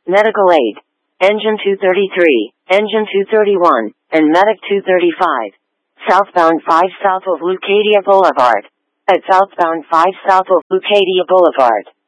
Medical Aid, Engine 233, Engine 231, and Medic 235. Southbound 5 south of Leucadia Boulevard. At southbound 5 south of Leucadia Boulevard.